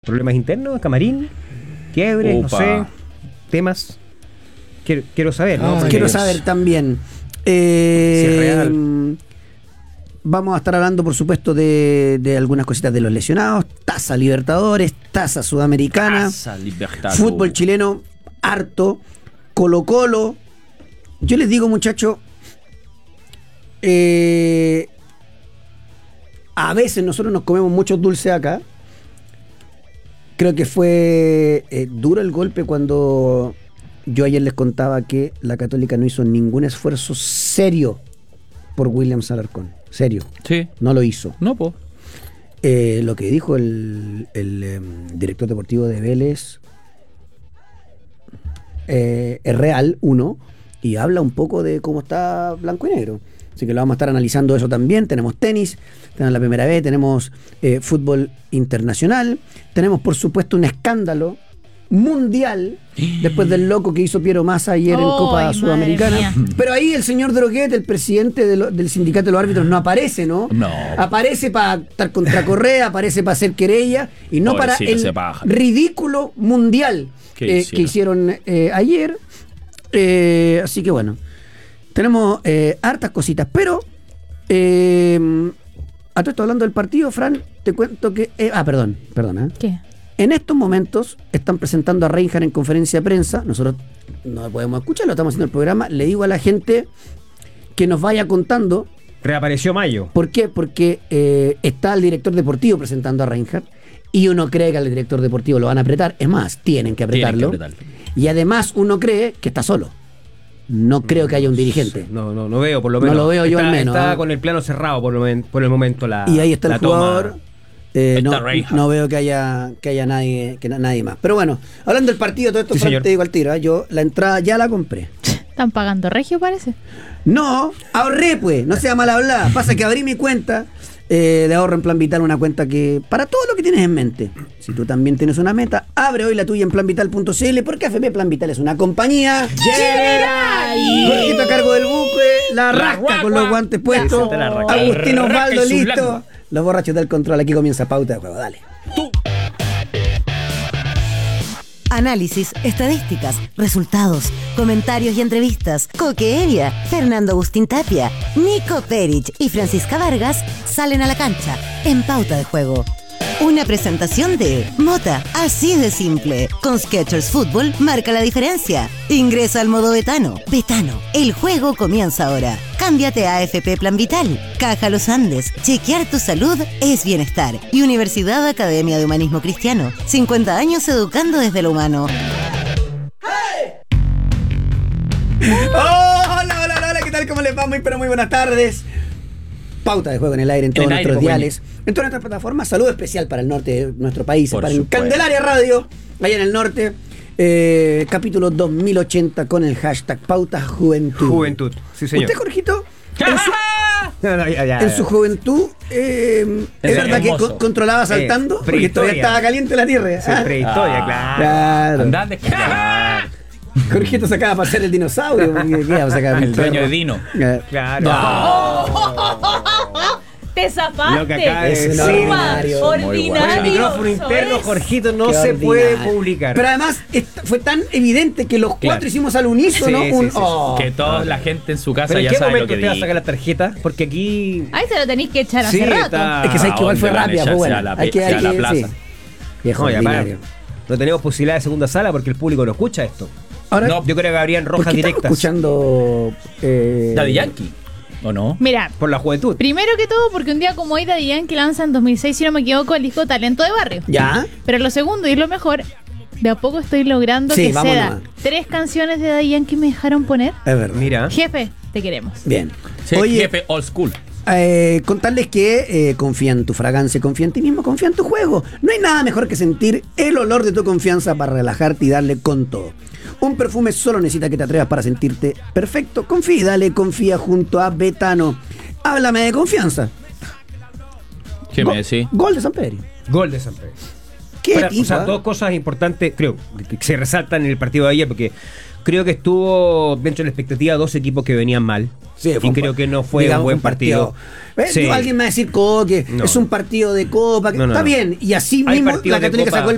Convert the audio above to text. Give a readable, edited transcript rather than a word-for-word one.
problemas internos, camarín, quiebre, no sé, temas. Quiero saber, ¿no? Quiero saber también. Si es real. Vamos a estar hablando, por supuesto, de algunas cositas de los lesionados, Taza Libertadores, Taza Sudamericana, fútbol chileno, harto, Colo-Colo. Yo les digo, muchachos, a veces nosotros nos comemos muchos dulces acá. Creo que fue duro el golpe cuando yo ayer les contaba que la Católica no hizo ningún esfuerzo serio por Williams Alarcón. Serio. Sí. No lo hizo. No, po. Lo que dijo el director deportivo de Vélez es real, y habla un poco de cómo está blanco y negro. Así que lo vamos a estar analizando eso también. Tenemos tenis, tenemos la primera vez, tenemos fútbol internacional, tenemos por supuesto un escándalo mundial después del loco que hizo Piero Massa ayer en Copa Sudamericana. Pero ahí el señor Droguet, el presidente del sindicato de los árbitros, no aparece, ¿no? No. Aparece para estar contra Correa, aparece para hacer querella y no para el ridículo mundial que hicieron ayer. Así que bueno, tenemos hartas cositas, pero a todo esto hablando del partido, Fran, te cuento que perdona. ¿Qué? En estos momentos están presentando a Reinhardt en conferencia de prensa. Nosotros no podemos escucharlo, estamos haciendo el programa. Le digo a la gente que nos vaya contando. Reapareció Mayo. ¿Por qué? Porque está el director deportivo presentando a Reinhardt y uno cree que al director deportivo lo van a apretar. Es más, tienen que apretarlo. Y además uno cree que está solo. No creo que haya un dirigente. No veo, por lo menos. No lo veo yo al menos. Está con el plano cerrado por el momento y ahí está el jugador. Toma. No veo que haya nadie más. Pero bueno, hablando del partido, todo esto, Fran, te digo al tiro, yo la entrada ya la compré. ¿Están pagando regio, parece? No, ahorré pues, no sea mal hablada. Pasa que abrí mi cuenta de ahorro en Plan Vital, una cuenta que para todo lo que tienes en mente. Si tú también tienes una meta, abre hoy la tuya en planvital.cl, porque AFP Plan Vital es una compañía general. Jorgito a cargo del buque, la rasca con los guantes puestos, Agustín Osvaldo listo. Los borrachos del control, aquí comienza Pauta de Juego, dale. Análisis, estadísticas, resultados, comentarios y entrevistas. Coque Evia, Fernando Agustín Tapia, Nico Perich y Francisca Vargas salen a la cancha en Pauta de Juego. Una presentación de Mota, así de simple. Con Skechers Fútbol marca la diferencia. Ingresa al modo Betano. Betano, el juego comienza ahora. Cámbiate a AFP Plan Vital. Caja Los Andes. Chequear tu salud es bienestar. Y Universidad Academia de Humanismo Cristiano. 50 años educando desde lo humano. Hola, ¿qué tal? ¿Cómo les va? Muy buenas tardes. Pauta de Juego en el aire en todos nuestros diales, en todas nuestras plataformas. Saludo especial para el norte de nuestro país, para el Candelaria Radio, allá en el norte. Capítulo 2080 con el hashtag Pauta Juventud. Sí, señor. ¿Usted, Jorgito? En su juventud, ¿es verdad que controlaba saltando? Porque todavía estaba caliente la tierra. Sí, prehistoria, claro. Andá a descargar. Jorgito sacaba a pasear el dinosaurio. El dueño de Dino. Claro. No. Te zafaste. Lo que acaba de decir. Ordinario. Con el micrófono interno, Jorgito, no se puede publicar. Pero además fue tan evidente que los cuatro hicimos al unísono que toda la gente en su casa ¿Pero ya en qué sabe momento lo que te va a sacar la tarjeta? Porque aquí... Ahí se lo tenéis que echar hace rato. Es que sabes que igual fue rápida, pues bueno. Hay que la plaza. Sí. Viejo ordinario. No tenemos posibilidad de segunda sala porque el público no escucha esto. Ahora, yo creo que habrían rojas directas. Escuchando Daddy Yankee, ¿o no? Mira, por la juventud. Primero que todo, porque un día como hoy Daddy Yankee lanza en 2006, si no me equivoco, el disco Talento de Barrio. ¿Ya? Pero lo segundo y lo mejor, de a poco estoy logrando que sea 3 canciones de Daddy Yankee me dejaron poner. Es verdad. Mira. Jefe, te queremos. Bien. Sí, oye, jefe old school. Contarles que confía en tu fragancia, confía en ti mismo, confía en tu juego. No hay nada mejor que sentir el olor de tu confianza para relajarte y darle con todo. Un perfume solo necesita que te atrevas para sentirte perfecto. Confía junto a Betano. Háblame de confianza. ¿Qué me decís? Gol de San Pedro. Gol de San Pedro. O sea, dos cosas importantes, creo, que se resaltan en el partido de ayer, porque creo que estuvo dentro de la expectativa 2 equipos que venían mal. Sí, y creo que no fue un buen partido. Sí. Alguien me va a decir que es un partido de Copa. Está bien, y así mismo la Católica sacó